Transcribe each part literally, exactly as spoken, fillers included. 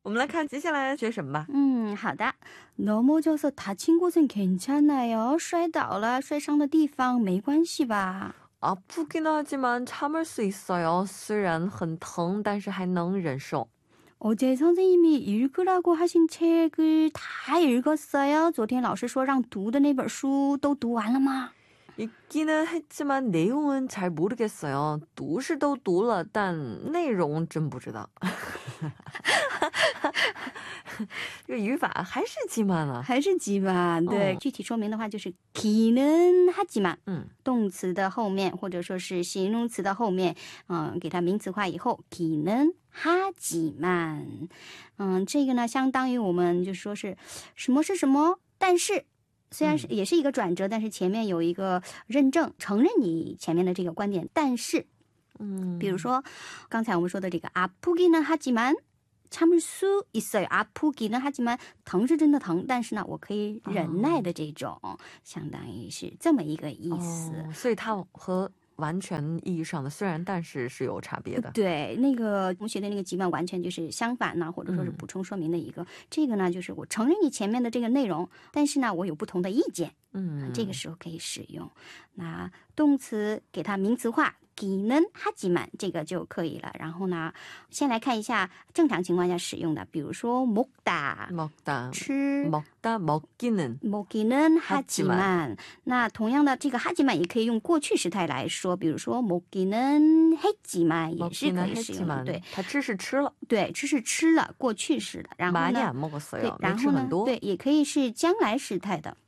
我们来看接下来学什么吧。 嗯，好的。 넘어져서 다친 곳은 괜찮아요? 摔倒了摔伤的地方没关系吧？ 아프긴 하지만 참을 수 있어요. 虽然很疼但是还能忍受。 어제 선생님이 읽으라고 하신 책을 다 읽었어요? 昨天老师说让读的那本书都读完了吗？ 읽기는 했지만 내용은 잘 모르겠어요. 读是都读了但内容真不知道。 这个语法还是지만啊， 还是지만。 对，具体说明的话就是기는 하지만， 嗯， 动词的后面或者说是形容词的后面，嗯，给它名词化以后기는 하지만。 嗯，这个呢相当于我们就说是什么是什么，但是 虽然是也是一个转折，但是前面有一个认证承认你前面的这个观点，但是嗯， 比如说刚才我们说的这个 아프기는 하지만 참을 수 있어요. 아프기는 하지만 疼是真的疼，但是呢我可以忍耐的这种，相当于是这么一个意思。 所以它和 完全意义上的虽然但是是有差别的。 对，那个同学的那个gi만完全就是相反呢，或者说是补充说明的一个。这个呢就是我承认你前面的这个内容，但是呢我有不同的意见，嗯，这个时候可以使用。那动词给它名词化 기는 하지만 这个就可以了。然后呢先来看一下正常情况下使用的，比如说 먹다 먹다 吃 먹다 먹기는 먹기는 하지만。 那同样的这个 하지만 也可以用过去时态来说，比如说 먹기는 했지만 也是可以使用的。对， 他吃是吃了，对， 吃是吃了，过去式的。然后呢 먹었어요， 然后呢对，也可以是将来时态的。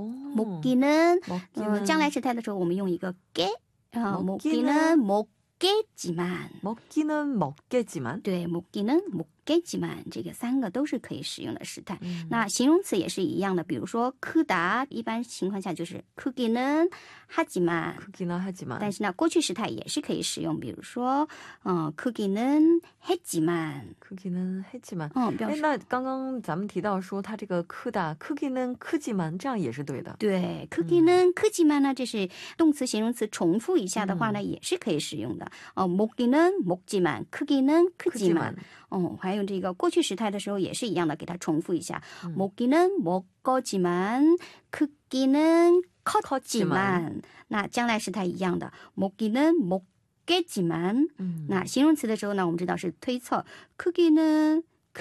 먹기는 将来时态的时候我们用一个 게， 먹기는 먹겠지만 먹기는 먹겠지만 对， 먹기는 먹겠지만 这个三个都是可以使用的时态。那形容词也是一样的，比如说 크다 一般情况下就是 크기는 하지만 크기는 하지만 但是呢过去时态也是可以使用，比如说 크기는 했지만 크기는 했지만。 哎， 那刚刚咱们提到说它这个 크다 크기는 크지만 这样也是对的。对， 크기는 크지만 呢这是动词形容词重复一下的话呢也是可以使用的。 먹기는 먹지만 크기는 크지만。 哦，还有这个过去时态的时候也是一样的，给它重复一下。 먹기는 먹거지만 크기는 컸지만。 那将来时态一样的 먹기는 먹겠지만。 那形容词的时候呢我们知道是推测 크기는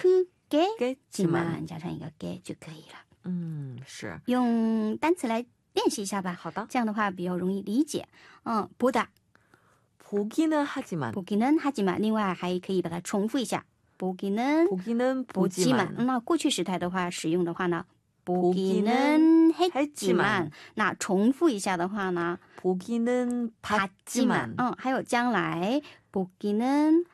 크겠지만 加上一个게就可以了。嗯，是用单词来练习一下吧。好的，这样的话比较容易理解。嗯，보다 보기는 하지만 보기는 하지만 另外还可以把它重复一下 보기는 보기는 보지만。 那过去时态的话使用的话呢 보기는 했지만。 那重复一下的话呢 보기는 봤지만。 嗯，还有将来 보기는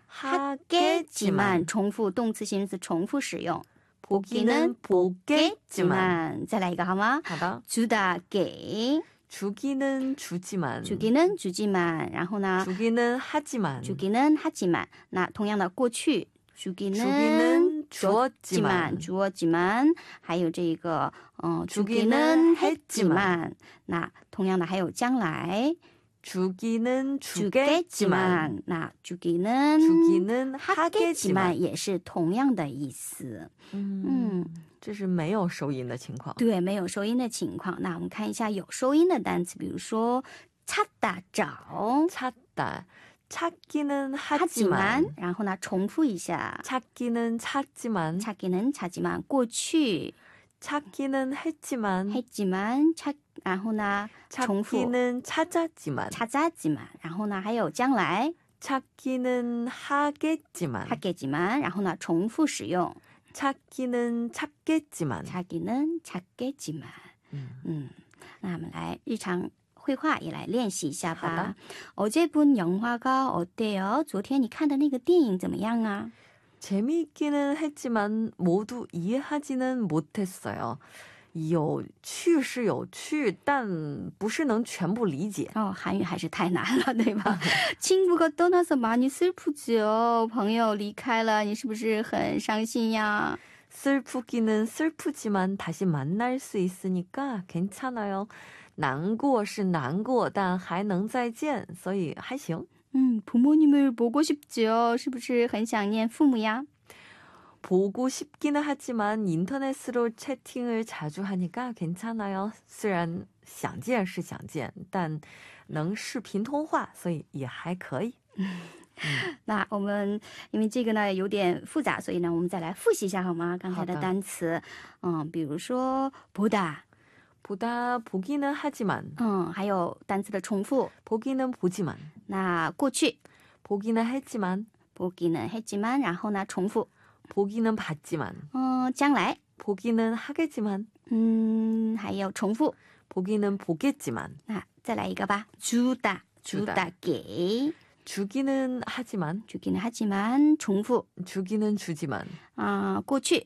하겠지만 重复动词形容词重复使用 보기는 보겠지만。 再来一个好吗？ 好的， 주다给 주기는 주지만 주기는 주지만。 然后呢 주기는 하지만 주기는 하지만。 那同样的过去 주기는, 주기는 주었지만 주었지만 还有这个 어, 주기는 했지만。 那同样的还有将来 주기는 주겠지만， 那 주기는 주기는 하겠지만 也是同样的意思。 嗯，这是没有收音的情况。 对，没有收音的情况。那我们看一下有收音的单词，比如说 찾다找 찾다 찾기는 하지만， 然后呢重复一下 찾기는 찾지만 찾기는 찾지만 过去 찾기는 했지만 했지만 찾然后呢重复 찾기는 찾았지만 찾았지만 然后呢还有将来 찾기는 하겠지만 하겠지만 然后呢重复使用 찾기는 찾겠지만 찾기는 찾겠지만。 嗯嗯，那我们来日常绘画也来练习一下吧。 어제 본 영화가 어때요? 昨天你看的那个电影怎么样啊？ 재미있기는 했지만 모두 이해하지는 못했어요. 有趣是有趣，但不是能全部理解。 哦，韩语还是太难了，对吧？ 친구가 떠나서 많이 슬프지요. 朋友离开了，你是不是很伤心呀？ 슬프기는 슬프지만 다시 만날 수 있으니까 괜찮아요. 难过是难过，但还能再见，所以还行。 嗯，부모님을 보고 싶지요. 是不是很想念父母呀？ 보고 싶기는 하지만 인터넷으로 채팅을 자주 하니까 괜찮아요. 虽然想见是想见但能视频通话所以也还可以。 那我们因为这个呢有点复杂，所以呢我们再来复习一下好吗？刚才的单词，嗯，比如说보다， 보다 보기는 하지만， 嗯，还有单词的重复， 보기는 보지만， 那过去 보기는 했지만， 보기는 했지만， 然后呢重复， 보기는 봤지만， 嗯，将来， 보기는 하겠지만， 嗯，还有重复， 보기는 보겠지만， 那再来一个吧，주다， 주다给。 주기는 하지만, 주기는 하지만,重复. 주기는 주지만, 아, 过去.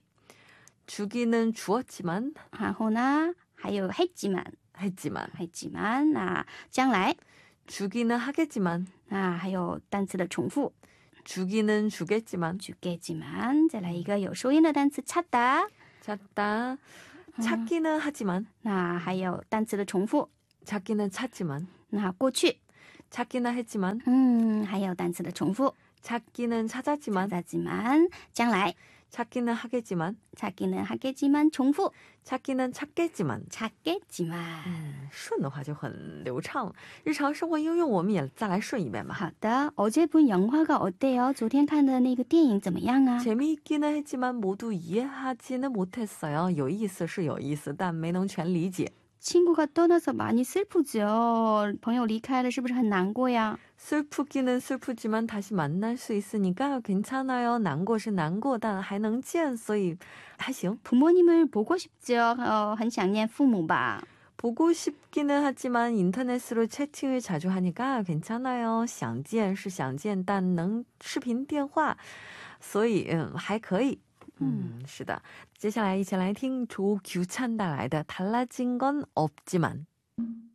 주기는 주었지만, 然后呢, 还有 했지만, 했지만, 했지만, 아, 将来. 주기는 하겠지만, 啊还有单词的重复. 주기는 주겠지만, 주겠지만, 再来一个有收音的单词 찾다, 찾다, 찾기는 하지만, 那还有单词的重复. 찾기는 찾지만, 那过去. 찾기는 했지만, 嗯，还有单词的重复. 찾기는 찾았지만, 찾았지만, 将来. 찾기는 하겠지만, 찾기는 하겠지만, 重复. 찾기는 찾겠지만, 찾겠지만. 嗯，顺的话就很流畅了。日常生活应用我们也再来顺一遍吧。 好的，어제 본 영화가 어때요? 昨天看的那个电影怎么样啊？ 재미있기는 했지만 모두 이해하지는 못했어요. 有意思是有意思，但没能全理解。 친구가 떠나서 많이 슬프죠. 朋友离开了是不是很难过呀? 슬프기는 슬프지만 다시 만날 수 있으니까 괜찮아요. 난고是难过但还能见所以还行. 부모님을 보고 싶죠. 어, 很想念父母吧. 보고 싶기는 하지만 인터넷으로 채팅을 자주 하니까 괜찮아요. 想见是想见但能视频电话所以嗯还可以. 음, 是的. 接下来一起来听조규찬带来的달라진 건 없지만.